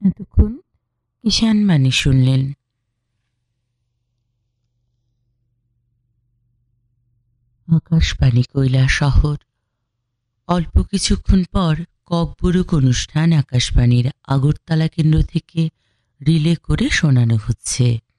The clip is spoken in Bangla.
এতক্ষণ কিষাণ বাণী শুনলেন। আকাশবাণী কৈলাসহর। অল্প কিছুক্ষণ পর ককবরক অনুষ্ঠান আকাশবাণীর আগরতলা কেন্দ্র থেকে রিলে করে শোনানো হচ্ছে।